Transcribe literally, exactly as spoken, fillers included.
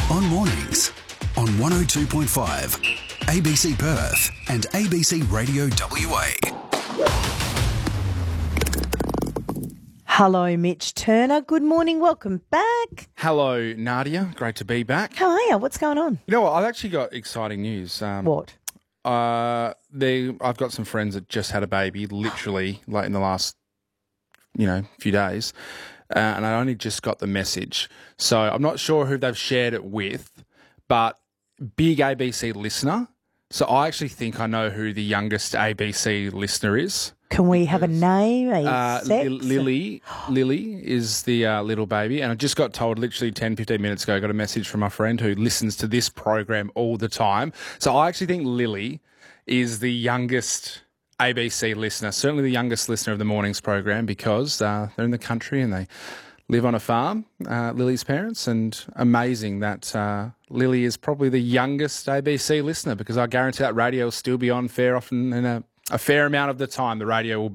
On mornings on one oh two point five, A B C Perth and A B C Radio W A. Hello, Mitch Turner. Good morning. Welcome back. Hello, Nadia. Great to be back. How are you? What's going on? You know what? I've actually got exciting news. Um, What? Uh, they, I've got some friends that just had a baby, literally, like in the last, you know, few days, uh, and I only just got the message. So I'm not sure who they've shared it with, but big A B C listener. So I actually think I know who the youngest A B C listener is. Can we have a name, a Uh, sex? Li- Lily, Lily is the uh, little baby, and I just got told literally ten, fifteen minutes ago, I got a message from my friend who listens to this program all the time. So I actually think Lily is the youngest A B C listener, certainly the youngest listener of the morning's program, because uh, they're in the country and they live on a farm, uh, Lily's parents, and amazing that uh, Lily is probably the youngest A B C listener, because I guarantee that radio will still be on fair often in a, a fair amount of the time. The radio will